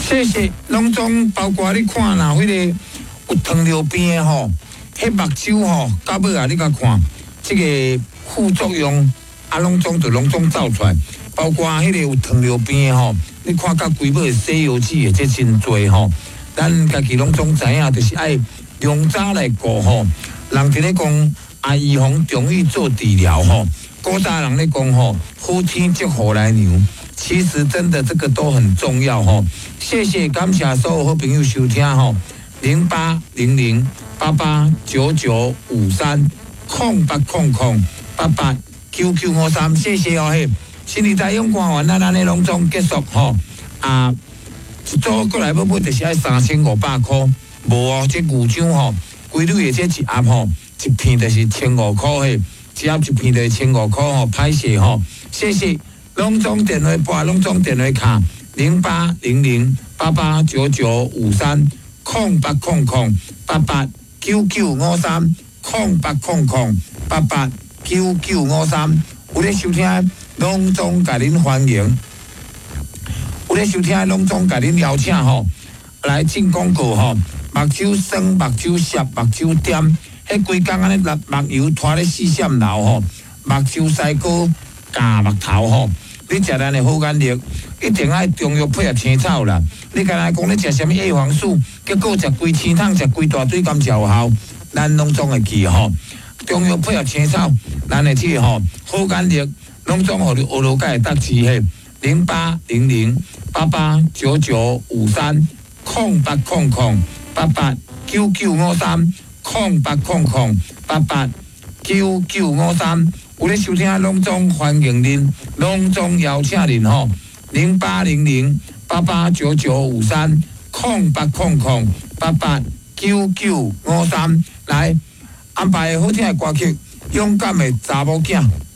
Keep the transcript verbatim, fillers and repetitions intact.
谢谢，拢总包括你看啦，迄个有糖尿病的吼，迄目睭吼，到尾啊，你甲看，即、这个副作用啊，拢总就拢总走出来，包括迄个有糖尿病的吼，你看甲规尾西药剂的这真多吼，咱家己拢总知影，就是爱用早来顾吼。人伫咧讲啊，预防重于做治疗吼，古早人咧讲吼，好天接雨来娘。其实真的这个都很重要哈，谢谢感谢所有好朋友收听哈，零八零零八八九九五三空八空空八八九九五三，谢谢哦嘿，新年大勇看完啦，咱咧拢总结束吼啊，一组过来要买就是爱三千五百块，无哦，这牛掌吼，规律的这一盒吼，一片就是千五块嘿，一盒一片就是千五块吼，歹势吼，谢谢。拢总电话拨拢总电话卡零八零零八八九九五三空八空空八八九九五三空八空空八八九九五三，有咧收听拢总甲恁欢迎，有咧收听拢总甲恁邀请吼，来进广告吼，目睭酸、目睭涩、目睭点，迄规工安尼目油拖咧四线流吼，目睭西高夹目头吼。你食咱的好眼力，一定爱中药配合青草啦。你敢若讲你食什么叶黄素，结果食规青汤，食规大堆，敢有效？咱拢总会记吼。中药配合青草，咱的这个吼好眼力，拢总互你学落解得志嘿。零八零零八八九九五三空八空空八八九九五三空八空空八八九九五三。有咧收听拢总欢迎您，拢总邀请您吼，零八零零八八九九五三空八空空八八九九五三，来安排好听的歌曲，勇敢的查某囝。